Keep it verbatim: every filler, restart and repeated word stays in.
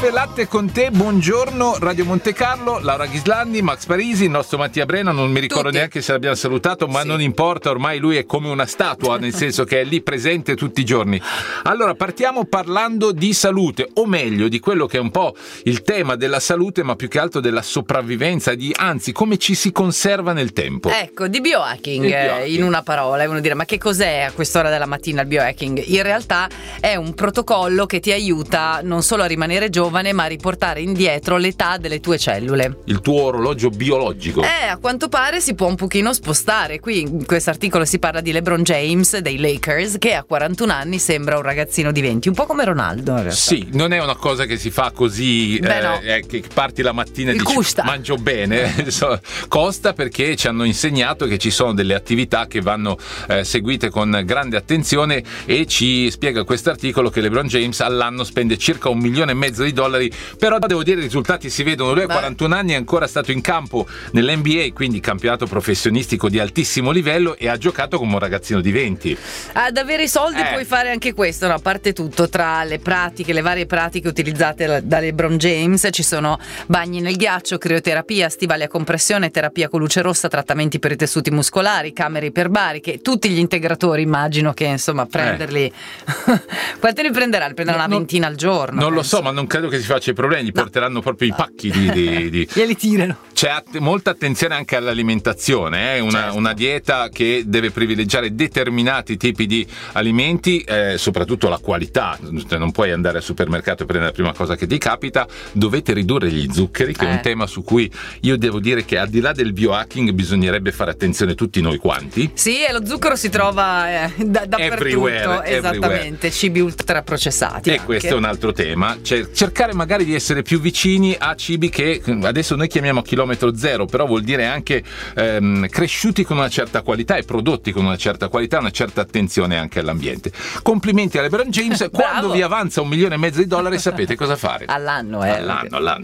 Caffè Latte con te, buongiorno Radio Monte Carlo, Laura Ghislandi, Max Parisi, il nostro Mattia Brena, non mi ricordo Tutti. neanche se l'abbiamo salutato, ma Sì. non importa, ormai lui è come una statua, nel senso che è lì presente tutti i giorni. Allora, partiamo parlando di salute, o meglio di quello che è un po' il tema della salute, ma più che altro della sopravvivenza, di anzi come ci si conserva nel tempo. Ecco, di biohacking, Il eh, biohacking. in una parola, e uno dire ma che cos'è a quest'ora della mattina il biohacking? In realtà è un protocollo che ti aiuta non solo a rimanere giovane, ma a riportare indietro l'età delle tue cellule. Il tuo orologio biologico. Eh, a quanto pare si può un pochino spostare. Qui in questo articolo si parla di LeBron James dei Lakers, che a quarantuno anni sembra un ragazzino di venti, un po' come Ronaldo in realtà. Sì, non è una cosa che si fa così, Beh, eh, no. eh, che parti la mattina e Il dici costa. mangio bene. So, costa perché ci hanno insegnato che ci sono delle attività che vanno eh, seguite con grande attenzione, e ci spiega questo articolo che LeBron James all'anno spende circa un milione e mezzo di dollari, però devo dire i risultati si vedono. Lui ha Beh. quarantuno anni, è ancora stato in campo nell'N B A, quindi campionato professionistico di altissimo livello, e ha giocato come un ragazzino di venti. Ad avere i soldi Eh. puoi fare anche questo, no? A parte tutto, tra le pratiche, le varie pratiche utilizzate da- da LeBron James ci sono bagni nel ghiaccio, crioterapia, stivali a compressione, terapia con luce rossa, trattamenti per i tessuti muscolari, camere iperbariche, tutti gli integratori, immagino che insomma prenderli quanti ne prenderà? Ne prenderà una Non- ventina al giorno, Non lo penso. so, ma non credo che si faccia i problemi, gli porteranno proprio i pacchi di, di, di- Glieli tirano. C'è att- molta attenzione anche all'alimentazione, eh? una, Certo. una dieta che deve privilegiare determinati tipi di alimenti, eh, soprattutto la qualità. Cioè, non puoi andare al supermercato e prendere la prima cosa che ti capita, dovete ridurre gli zuccheri, che è Eh. un tema su cui io devo dire che al di là del biohacking bisognerebbe fare attenzione tutti noi quanti. Sì, e lo zucchero si trova eh, da, dappertutto, Everywhere, esattamente, cibi ultraprocessati. E anche. questo è un altro tema, cioè cercare magari di essere più vicini a cibi che adesso noi chiamiamo chilometro zero, però vuol dire anche ehm, cresciuti con una certa qualità e prodotti con una certa qualità, una certa attenzione anche all'ambiente. Complimenti a LeBron James. Quando Bravo. vi avanza un milione e mezzo di dollari sapete cosa fare. All'anno, eh. All'anno, all'anno.